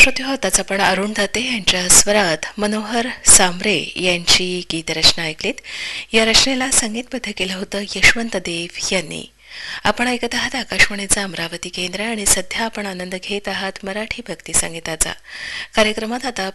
श्रोते होताच आपण अरुण दाते यांच्या स्वरात मनोहर सांबरे यांची गीतरचना ऐकलीत. या रचनेला संगीतबद्ध केलं होतं यशवंत देव यांनी. आपण ऐकत आहात आकाशवाणीचा अमरावती केंद्र आणि सध्या आपण आनंद घेत आहात मराठी भक्ती संगीताचा. कार्यक्रमात आता